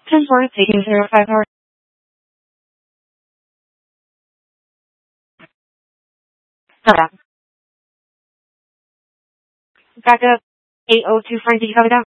10 for taking 05 hours. Back up. 8024 D, copy that.